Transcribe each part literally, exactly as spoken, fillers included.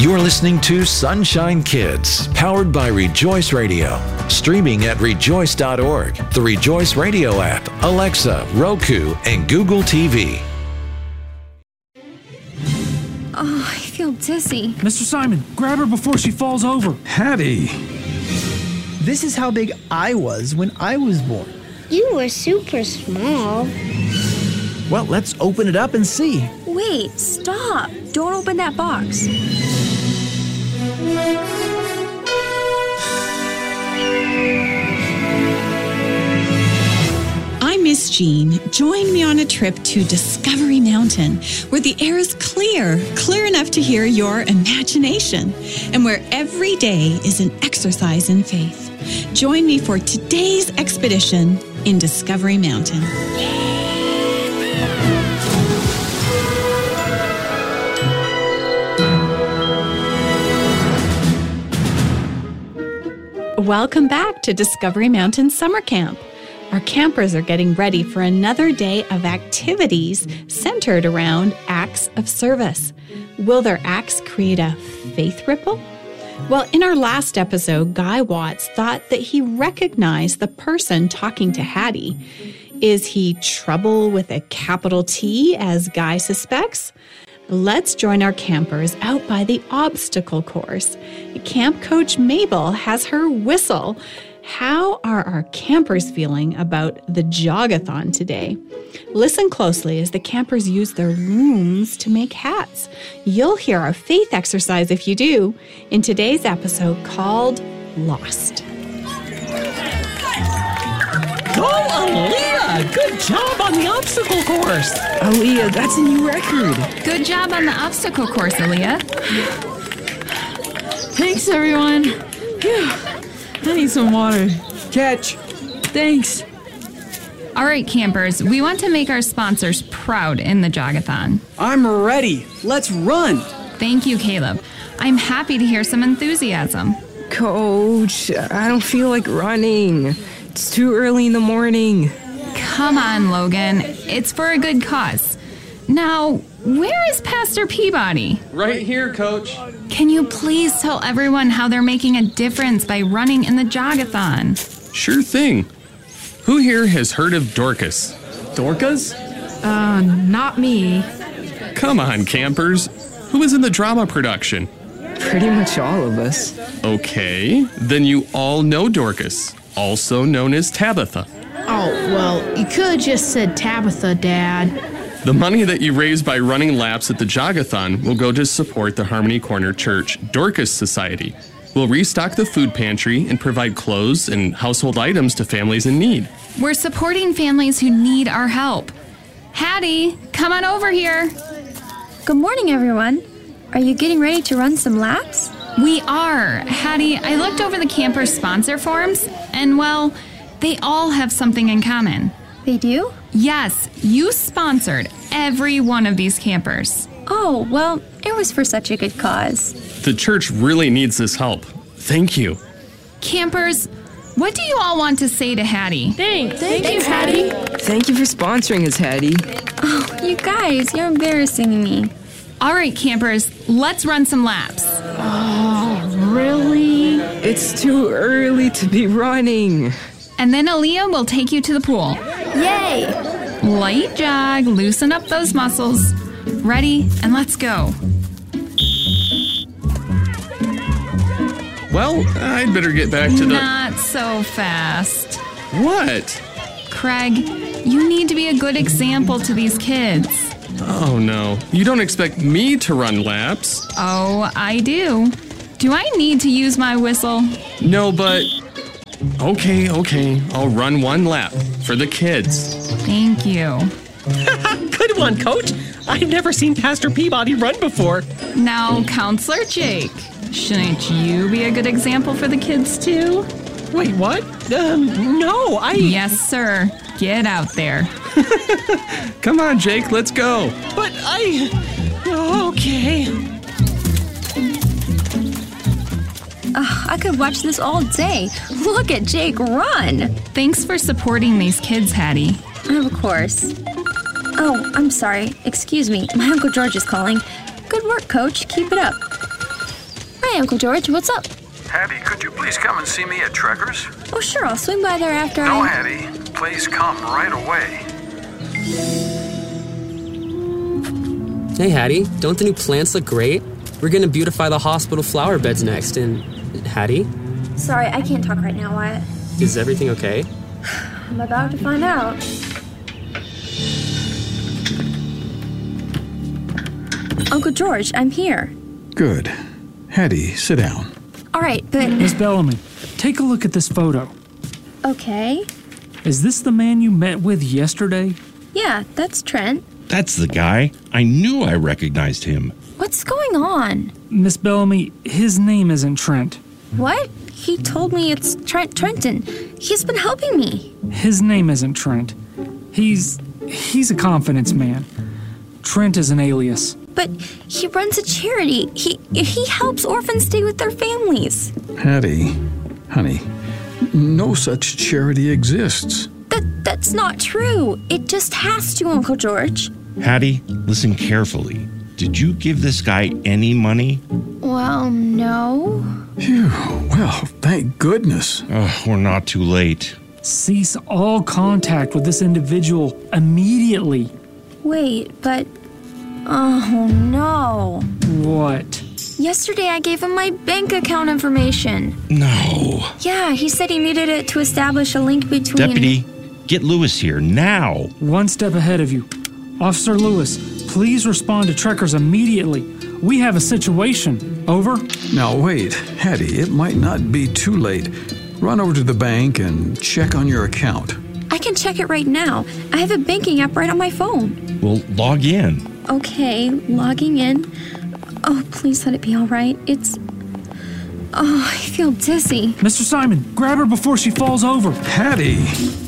You're listening to Sunshine Kids, powered by Rejoice Radio. Streaming at rejoice dot org, the Rejoice Radio app, Alexa, Roku, and Google T V. Oh, I feel dizzy. Mister Simon, grab her before she falls over. Hattie. This is how big I was when I was born. You were super small. Well, let's open it up and see. Wait, stop. Don't open that box. I'm Miss Jean. Join me on a trip to Discovery Mountain, where the air is clear, clear enough to hear your imagination, and where every day is an exercise in faith. Join me for today's expedition in Discovery Mountain. Welcome back to Discovery Mountain Summer Camp. Our campers are getting ready for another day of activities centered around acts of service. Will their acts create a faith ripple? Well, in our last episode, Guy Watts thought that he recognized the person talking to Hattie. Is he trouble with a capital T, as Guy suspects? Let's join our campers out by the obstacle course. Camp coach Mabel has her whistle. How are our campers feeling about the Jogathon today? Listen closely as the campers use their looms to make hats. You'll hear our faith exercise if you do in today's episode called Lost. Go, Aaliyah! Good job on the obstacle course. Aaliyah, that's a new record. Good job on the obstacle course, Aaliyah. Thanks, everyone. Phew. I need some water. Catch. Thanks. All right, campers, we want to make our sponsors proud in the Jogathon. I'm ready. Let's run. Thank you, Caleb. I'm happy to hear some enthusiasm. Coach, I don't feel like running. It's too early in the morning. Come on, Logan. It's for a good cause. Now, where is Pastor Peabody? Right here, Coach. Can you please tell everyone how they're making a difference by running in the Jogathon? Sure thing. Who here has heard of Dorcas? Dorcas? Uh, not me. Come on, campers. Who was in the drama production? Pretty much all of us. Okay, then you all know Dorcas, also known as Tabitha. Oh, well, you could have just said Tabitha, Dad. The money that you raise by running laps at the Jogathon will go to support the Harmony Corner Church Dorcas Society. We'll restock the food pantry and provide clothes and household items to families in need. We're supporting families who need our help. Hattie, come on over here. Good morning, everyone. Are you getting ready to run some laps? We are. Hattie, I looked over the camper sponsor forms, and well, they all have something in common. They do? Yes, you sponsored every one of these campers. Oh, well, it was for such a good cause. The church really needs this help. Thank you. Campers, what do you all want to say to Hattie? Thanks. Thank Thanks, you, Hattie. Thank you for sponsoring us, Hattie. Oh, you guys, you're embarrassing me. All right, campers, let's run some laps. Oh, really? It's too early to be running. And then Aaliyah will take you to the pool. Yay! Light jog, loosen up those muscles. Ready, and let's go. Well, I'd better get back to the... Not so fast. What? Craig, you need to be a good example to these kids. Oh, no. You don't expect me to run laps. Oh, I do. Do I need to use my whistle? No, but... Okay, okay. I'll run one lap for the kids. Thank you. Good one, Coach. I've never seen Pastor Peabody run before. Now, Counselor Jake, shouldn't you be a good example for the kids, too? Wait, what? Um, no, I... Yes, sir. Get out there. Come on, Jake, let's go. But I... Okay. Uh, I could watch this all day. Look at Jake run. Thanks for supporting these kids, Hattie. Of course. Oh, I'm sorry. Excuse me. My Uncle George is calling. Good work, Coach. Keep it up. Hi, Uncle George. What's up? Hattie, could you please come and see me at Trekker's? Oh, sure. I'll swing by there after no, I... No, Hattie. Please come right away. Hey, Hattie. Don't the new plants look great? We're going to beautify the hospital flower beds next, and... Hattie? Sorry, I can't talk right now, Wyatt. Is everything okay? I'm about to find out. Uncle George, I'm here. Good. Hattie, sit down. All right, but... Miss Bellamy, take a look at this photo. Okay. Is this the man you met with yesterday? Yeah, that's Trent. That's the guy. I knew I recognized him. What's going on? Miss Bellamy, his name isn't Trent. What? He told me it's Trent Trenton. He's been helping me. His name isn't Trent. He's... he's a confidence man. Trent is an alias. But he runs a charity. He he helps orphans stay with their families. Hattie, honey, no such charity exists. That that's not true. It just has to, Uncle George. Hattie, listen carefully. Did you give this guy any money? Well, no. Phew, well, thank goodness. Oh, we're not too late. Cease all contact with this individual immediately. Wait, but... Oh, no. What? Yesterday I gave him my bank account information. No. Yeah, he said he needed it to establish a link between... Deputy, get Lewis here now. One step ahead of you. Officer Lewis, please respond to Trekker's immediately. We have a situation. Over. Now wait, Hattie, it might not be too late. Run over to the bank and check on your account. I can check it right now. I have a banking app right on my phone. Well, log in. Okay, logging in. Oh, please let it be all right. It's... Oh, I feel dizzy. Mister Simon, grab her before she falls over. Hattie!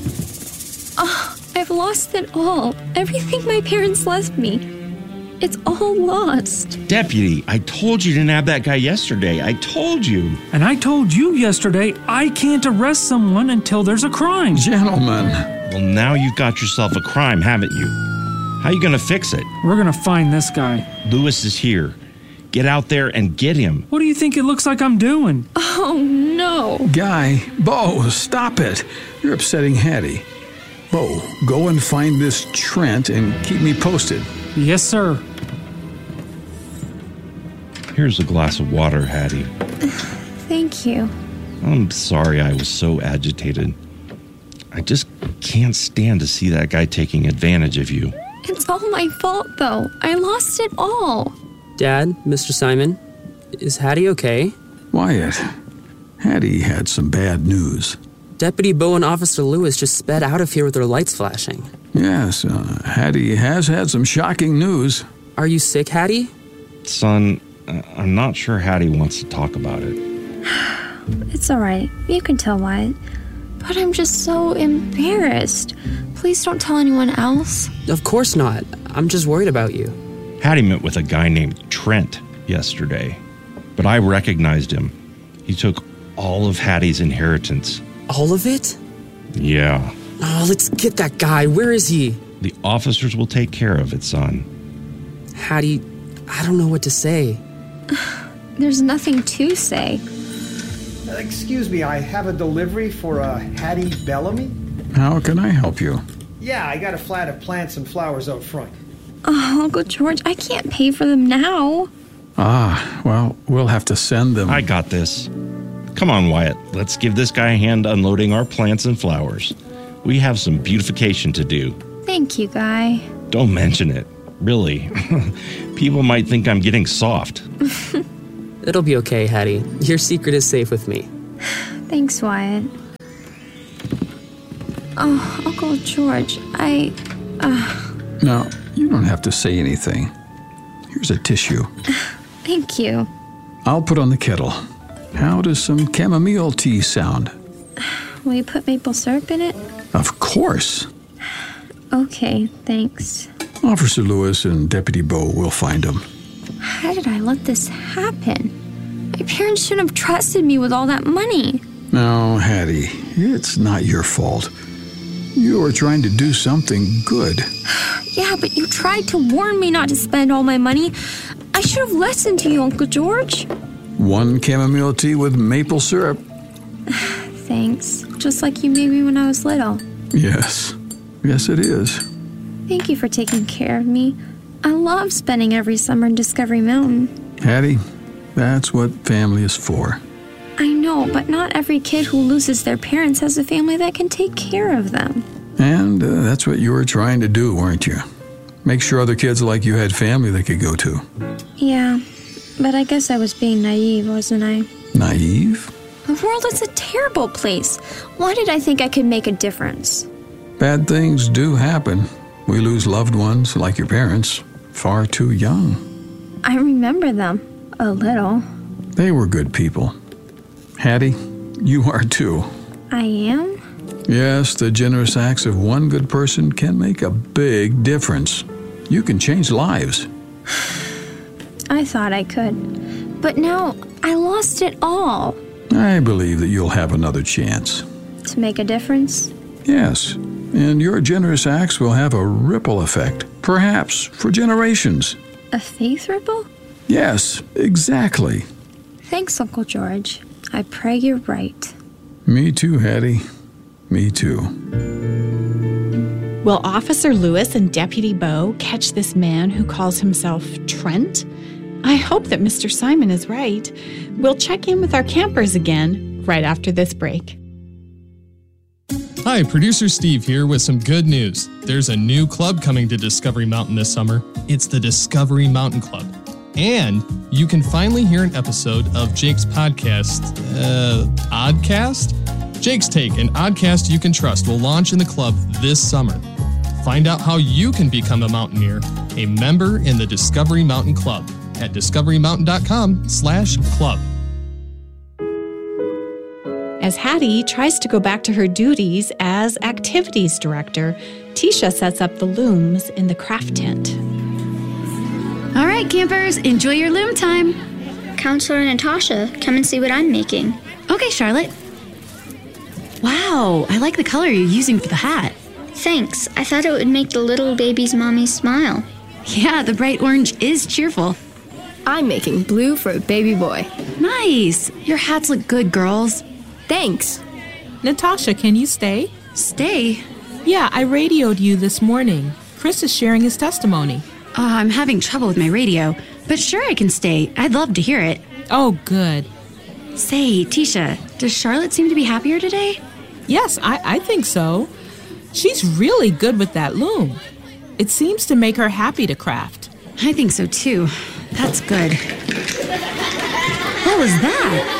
Oh, I've lost it all. Everything my parents left me. It's all lost. Deputy, I told you to nab that guy yesterday. I told you. And I told you yesterday I can't arrest someone until there's a crime. Gentlemen. Well, now you've got yourself a crime, haven't you? How are you going to fix it? We're going to find this guy. Lewis is here. Get out there and get him. What do you think it looks like I'm doing? Oh, no. Guy, Bo, stop it. You're upsetting Hattie. Bo, go and find this Trent and keep me posted. Yes, sir. Here's a glass of water, Hattie. Thank you. I'm sorry I was so agitated. I just can't stand to see that guy taking advantage of you. It's all my fault, though. I lost it all. Dad, Mister Simon, is Hattie okay? Wyatt, Hattie had some bad news. Deputy Bo and Officer Lewis just sped out of here with their lights flashing. Yes, uh, Hattie has had some shocking news. Are you sick, Hattie? Son, I'm not sure Hattie wants to talk about it. It's all right. You can tell Wyatt. But I'm just so embarrassed. Please don't tell anyone else. Of course not. I'm just worried about you. Hattie met with a guy named Trent yesterday, but I recognized him. He took all of Hattie's inheritance. All of it? Yeah. Oh, let's get that guy. Where is he? The officers will take care of it, son. Hattie, I don't know what to say. There's nothing to say. Excuse me, I have a delivery for uh, Hattie Bellamy. How can I help you? Yeah, I got a flat of plants and flowers out front. Oh, Uncle George, I can't pay for them now. Ah, well, we'll have to send them. I got this. Come on, Wyatt. Let's give this guy a hand unloading our plants and flowers. We have some beautification to do. Thank you, Guy. Don't mention it. Really. People might think I'm getting soft. It'll be okay, Hattie. Your secret is safe with me. Thanks, Wyatt. Oh, Uncle George, I... Uh... No, you don't have to say anything. Here's a tissue. Thank you. I'll put on the kettle. How does some chamomile tea sound? Will you put maple syrup in it? Of course. Okay, thanks. Officer Lewis and Deputy Bo will find him. How did I let this happen? My parents shouldn't have trusted me with all that money. No, Hattie, it's not your fault. You were trying to do something good. Yeah, but you tried to warn me not to spend all my money. I should have listened to you, Uncle George. One chamomile tea with maple syrup. Thanks. Just like you made me when I was little. Yes. Yes, it is. Thank you for taking care of me. I love spending every summer in Discovery Mountain. Hattie, that's what family is for. I know, but not every kid who loses their parents has a family that can take care of them. And uh, that's what you were trying to do, weren't you? Make sure other kids like you had family they could go to. Yeah, but I guess I was being naive, wasn't I? Naive? The world is a terrible place. Why did I think I could make a difference? Bad things do happen. We lose loved ones, like your parents, far too young. I remember them. A little. They were good people. Hattie, you are too. I am? Yes, the generous acts of one good person can make a big difference. You can change lives. I thought I could. But now, I lost it all. I believe that you'll have another chance. To make a difference? Yes, and your generous acts will have a ripple effect, perhaps for generations. A faith ripple? Yes, exactly. Thanks, Uncle George. I pray you're right. Me too, Hattie. Me too. Will Officer Lewis and Deputy Bo catch this man who calls himself Trent? I hope that Mister Simon is right. We'll check in with our campers again right after this break. Hi, producer Steve here with some good news. There's a new club coming to Discovery Mountain this summer. It's the Discovery Mountain Club. And you can finally hear an episode of Jake's podcast, uh, Oddcast? Jake's Take, an oddcast you can trust, will launch in the club this summer. Find out how you can become a mountaineer, a member in the Discovery Mountain Club at discoverymountain.com slash club. As Hattie tries to go back to her duties as activities director, Tisha sets up the looms in the craft tent. All right, campers, enjoy your loom time. Counselor Natasha, come and see what I'm making. Okay, Charlotte. Wow, I like the color you're using for the hat. Thanks. I thought it would make the little baby's mommy smile. Yeah, the bright orange is cheerful. I'm making blue for a baby boy. Nice. Your hats look good, girls. Thanks. Natasha, can you stay? Stay? Yeah, I radioed you this morning. Chris is sharing his testimony. Uh, I'm having trouble with my radio, but sure I can stay. I'd love to hear it. Oh, good. Say, Tisha, does Charlotte seem to be happier today? Yes, I, I think so. She's really good with that loom. It seems to make her happy to craft. I think so, too. That's good. What was that?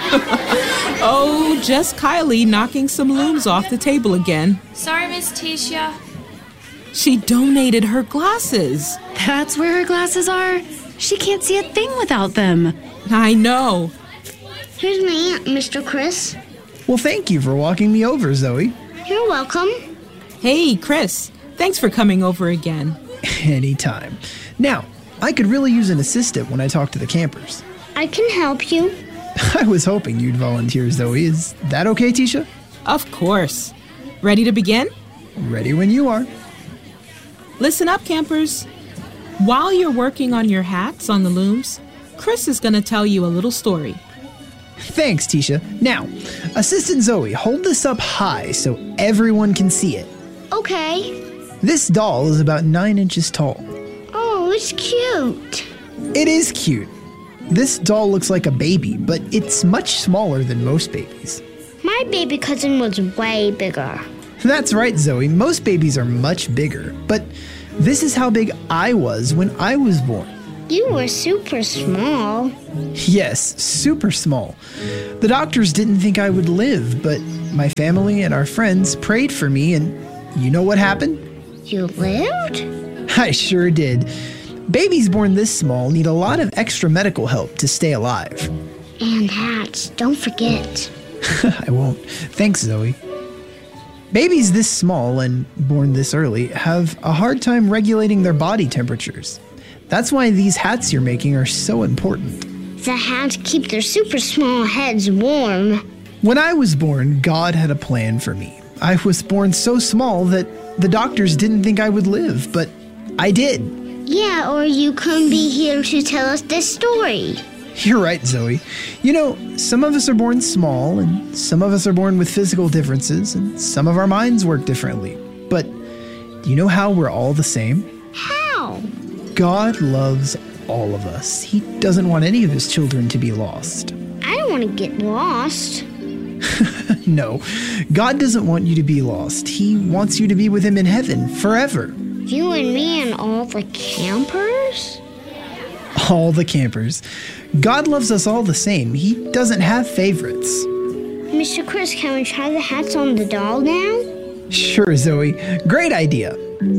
Oh, just Kylie knocking some looms off the table again. Sorry, Miss Tisha. She donated her glasses. That's where her glasses are? She can't see a thing without them. I know. Here's my aunt, Mister Chris. Well, thank you for walking me over, Zoe. You're welcome. Hey, Chris. Thanks for coming over again. Anytime. Now, I could really use an assistant when I talk to the campers. I can help you. I was hoping you'd volunteer, Zoe. Is that okay, Tisha? Of course. Ready to begin? Ready when you are. Listen up, campers. While you're working on your hats on the looms, Chris is going to tell you a little story. Thanks, Tisha. Now, Assistant Zoe, hold this up high so everyone can see it. Okay. This doll is about nine inches tall. Oh, it's cute. It is cute. This doll looks like a baby, but it's much smaller than most babies. My baby cousin was way bigger. That's right, Zoe. Most babies are much bigger, but this is how big I was when I was born. You were super small. Yes, super small. The doctors didn't think I would live, but my family and our friends prayed for me, and you know what happened? You lived? I sure did. Babies born this small need a lot of extra medical help to stay alive. And hats, don't forget. I won't. Thanks, Zoe. Babies this small and born this early have a hard time regulating their body temperatures. That's why these hats you're making are so important. The hats keep their super small heads warm. When I was born, God had a plan for me. I was born so small that the doctors didn't think I would live, but I did. Yeah, or you couldn't be here to tell us this story. You're right, Zoe. You know, some of us are born small, and some of us are born with physical differences, and some of our minds work differently. But do you know how we're all the same? How? God loves all of us. He doesn't want any of his children to be lost. I don't want to get lost. No, God doesn't want you to be lost. He wants you to be with him in heaven forever. You and me and all the campers? All the campers. God loves us all the same. He doesn't have favorites. Mister Chris, can we try the hats on the doll now? Sure, Zoe. Great idea.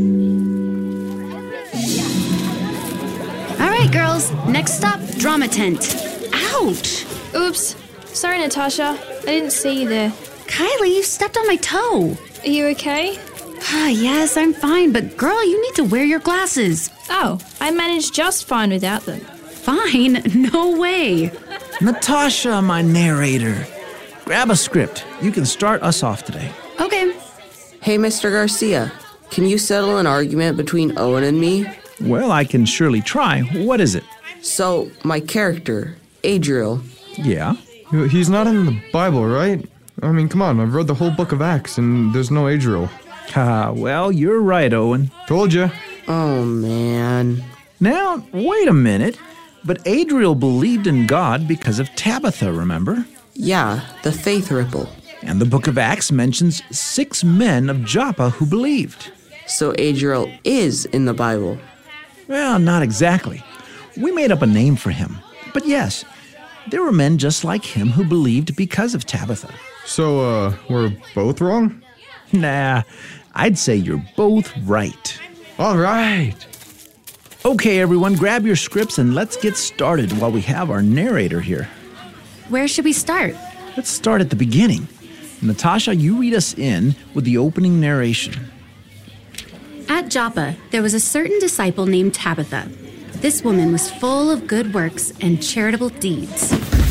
All right, girls. Next stop, drama tent. Ouch! Oops. Sorry, Natasha. I didn't see you there. Kylie, you stepped on my toe. Are you okay? Ah, yes, I'm fine, but girl, you need to wear your glasses. Oh, I managed just fine without them. Fine? No way. Natasha, my narrator. Grab a script. You can start us off today. Okay. Hey, Mister Garcia, can you settle an argument between Owen and me? Well, I can surely try. What is it? So, my character, Adriel. Yeah? He's not in the Bible, right? I mean, come on, I've read the whole book of Acts, and there's no Adriel. Ah, well, you're right, Owen. Told you. Oh, man. Now, wait a minute. But Adriel believed in God because of Tabitha, remember? Yeah, the faith ripple. And the book of Acts mentions six men of Joppa who believed. So Adriel is in the Bible. Well, not exactly. We made up a name for him. But yes, there were men just like him who believed because of Tabitha. So, uh, we're both wrong? Nah, I'd say you're both right. All right. Okay, everyone, grab your scripts and let's get started while we have our narrator here. Where should we start? Let's start at the beginning. Natasha, you read us in with the opening narration. At Joppa, there was a certain disciple named Tabitha. This woman was full of good works and charitable deeds.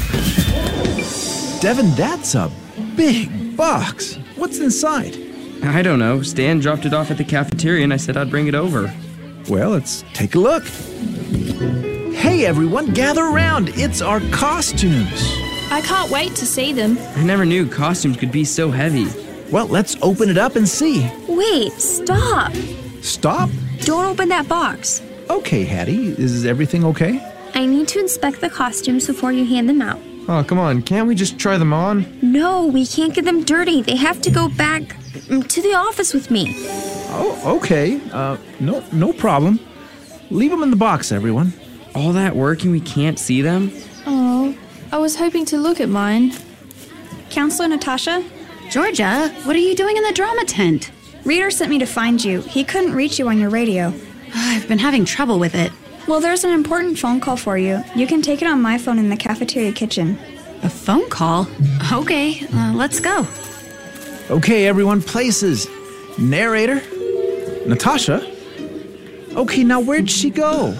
Devin, that's a big box. What's inside? I don't know. Stan dropped it off at the cafeteria and I said I'd bring it over. Well, let's take a look. Hey, everyone, gather around. It's our costumes. I can't wait to see them. I never knew costumes could be so heavy. Well, let's open it up and see. Wait, stop. Stop? Don't open that box. Okay, Hattie, is everything okay? I need to inspect the costumes before you hand them out. Oh, come on, can't we just try them on? No, we can't get them dirty. They have to go back to the office with me. Oh, okay. Uh, no, no problem. Leave them in the box, everyone. All that work and we can't see them? Oh, I was hoping to look at mine. Counselor Natasha? Georgia, what are you doing in the drama tent? Reader sent me to find you. He couldn't reach you on your radio. I've been having trouble with it. Well, there's an important phone call for you. You can take it on my phone in the cafeteria kitchen. A phone call? Okay, uh, let's go. Okay, everyone, places. Narrator? Natasha? Okay, now where'd she go?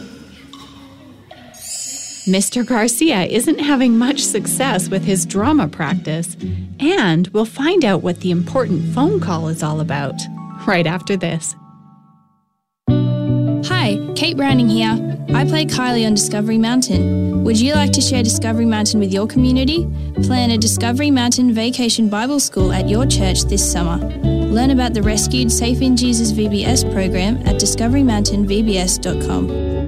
Mister Garcia isn't having much success with his drama practice, and we'll find out what the important phone call is all about right after this. Hi, Kate Browning here. I play Kylie on Discovery Mountain. Would you like to share Discovery Mountain with your community? Plan a Discovery Mountain Vacation Bible School at your church this summer. Learn about the Rescued Safe in Jesus V B S program at discovery mountain v b s dot com.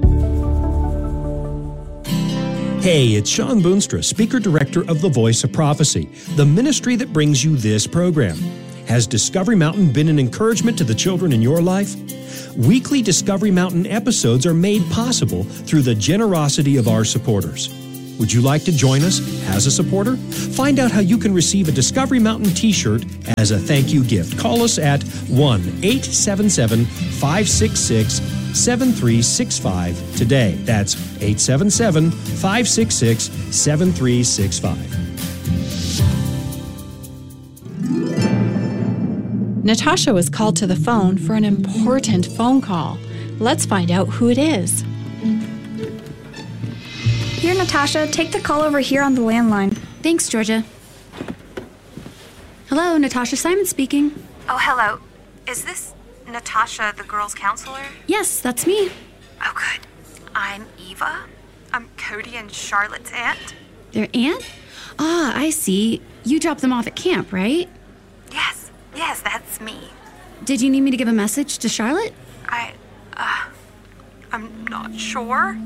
Hey, it's Sean Boonstra, Speaker Director of The Voice of Prophecy, the ministry that brings you this program. Has Discovery Mountain been an encouragement to the children in your life? Weekly Discovery Mountain episodes are made possible through the generosity of our supporters. Would you like to join us as a supporter? Find out how you can receive a Discovery Mountain t-shirt as a thank you gift. Call us at one eight seven seven, five six six, seven three six five today. That's eight seven seven, five six six, seven three six five. Natasha was called to the phone for an important phone call. Let's find out who it is. Here, Natasha, take the call over here on the landline. Thanks, Georgia. Hello, Natasha Simon speaking. Oh, hello. Is this Natasha, the girls' counselor? Yes, that's me. Oh, good. I'm Eva. I'm Cody and Charlotte's aunt. Their aunt? Ah, I see. You dropped them off at camp, right? Yes, yes, that's me. Did you need me to give a message to Charlotte? I, uh, I'm not sure.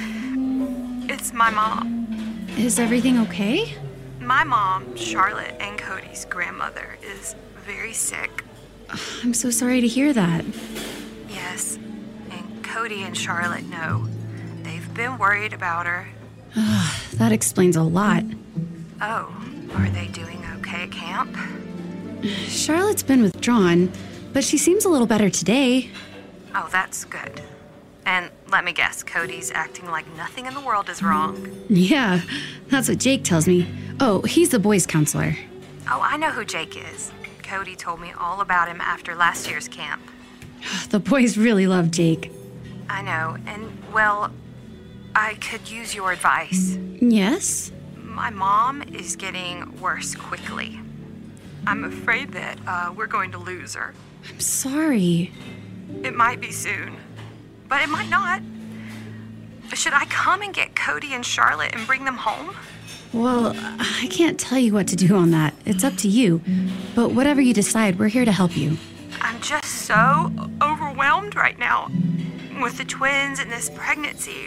It's my mom. Is everything okay? My mom, Charlotte and Cody's grandmother, is very sick. I'm so sorry to hear that. Yes, and Cody and Charlotte know. They've been worried about her. That explains a lot. Oh, are they doing okay at camp? Charlotte's been withdrawn, but she seems a little better today. Oh, that's good. And let me guess, Cody's acting like nothing in the world is wrong. Yeah, that's what Jake tells me. Oh, he's the boys' counselor. Oh, I know who Jake is. Cody told me all about him after last year's camp. The boys really love Jake. I know, and, well, I could use your advice. Yes? My mom is getting worse quickly. I'm afraid that uh, we're going to lose her. I'm sorry. It might be soon, but it might not. Should I come and get Cody and Charlotte and bring them home? Well, I can't tell you what to do on that. It's up to you. But whatever you decide, we're here to help you. I'm just so overwhelmed right now with the twins and this pregnancy.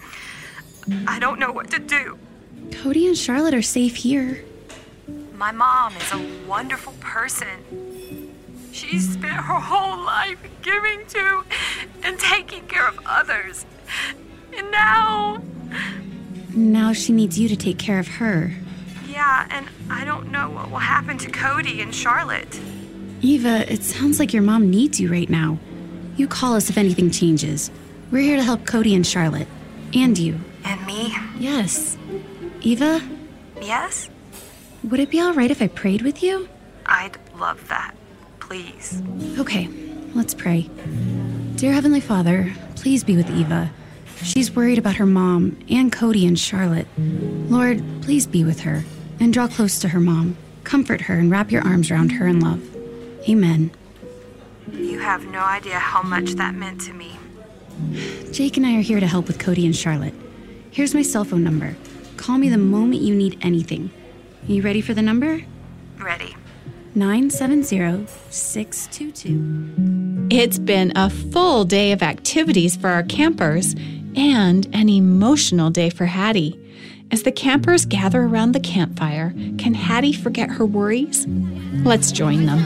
I don't know what to do. Cody and Charlotte are safe here. My mom is a wonderful person. She's spent her whole life giving to and taking care of others. And now... Now she needs you to take care of her. Yeah, and I don't know what will happen to Cody and Charlotte. Eva, it sounds like your mom needs you right now. You call us if anything changes. We're here to help Cody and Charlotte. And you. And me? Yes. Eva? Yes? Would it be all right if I prayed with you? I'd love that. Please. Okay, let's pray. Dear Heavenly Father, please be with Eva. She's worried about her mom and Cody and Charlotte. Lord, please be with her and draw close to her mom. Comfort her and wrap your arms around her in love. Amen. You have no idea how much that meant to me. Jake and I are here to help with Cody and Charlotte. Here's my cell phone number. Call me the moment you need anything. You ready for the number? Ready. nine seven zero, six two two. It's been a full day of activities for our campers and an emotional day for Hattie. As the campers gather around the campfire, can Hattie forget her worries? Let's join them.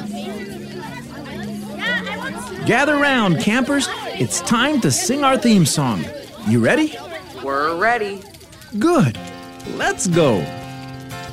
Gather round, campers. It's time to sing our theme song. You ready? We're ready. Good. Let's go.